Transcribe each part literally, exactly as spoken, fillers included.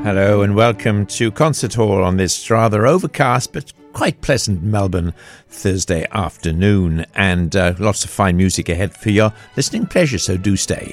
Hello and welcome to Concert Hall on this rather overcast but quite pleasant Melbourne Thursday afternoon, and uh, lots of fine music ahead for your listening pleasure, so do stay.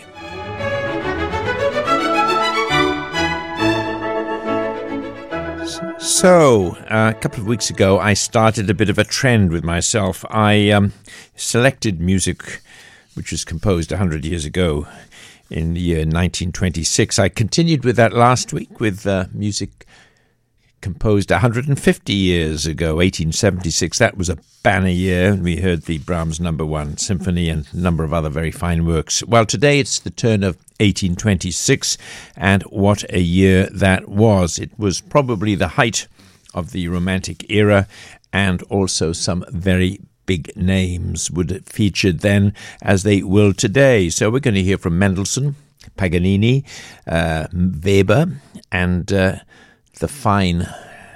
So, uh, a couple of weeks ago I started a bit of a trend with myself. I um, selected music which was composed one hundred years ago in the year nineteen twenty-six. I continued with that last week with uh, music composed one hundred fifty years ago, eighteen seventy-six. That was a banner year. We heard the Brahms number one symphony and a number of other very fine works. Well, today it's the turn of eighteen twenty-six, and what a year that was. It was probably the height of the Romantic era, and also some very big names would have featured then, as they will today. So we're going to hear from Mendelssohn, Paganini, uh, Weber, and uh, the fine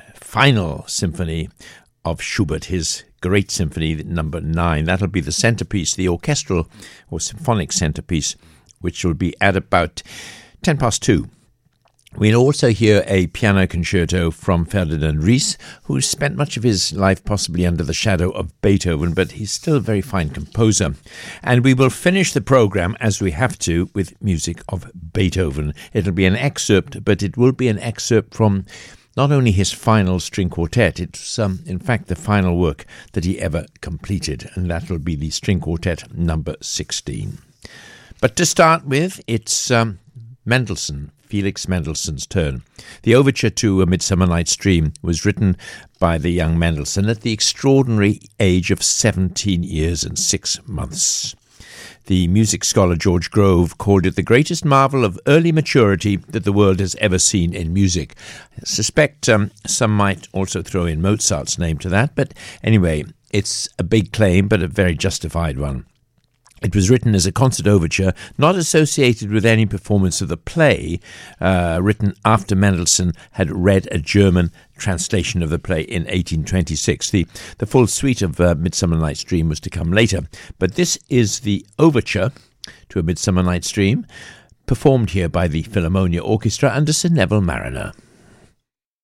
final symphony of Schubert, his great symphony number nine. That'll be the centerpiece, the orchestral or symphonic centerpiece, which will be at about ten past two. We'll also hear a piano concerto from Ferdinand Ries, who spent much of his life possibly under the shadow of Beethoven, but he's still a very fine composer. And we will finish the program, as we have to, with music of Beethoven. It'll be an excerpt, but it will be an excerpt from not only his final string quartet, it's um, in fact the final work that he ever completed, and that will be the string quartet number sixteen. But to start with, it's um, Mendelssohn, Felix Mendelssohn's turn. The overture to A Midsummer Night's Dream was written by the young Mendelssohn at the extraordinary age of seventeen years and six months. The music scholar George Grove called it the greatest marvel of early maturity that the world has ever seen in music. I suspect um, some might also throw in Mozart's name to that, but anyway, it's a big claim, but a very justified one. It was written as a concert overture, not associated with any performance of the play, uh, written after Mendelssohn had read a German translation of the play in eighteen twenty-six. The, the full suite of uh, Midsummer Night's Dream was to come later, but this is the overture to A Midsummer Night's Dream, performed here by the Philharmonia Orchestra under Sir Neville Marriner.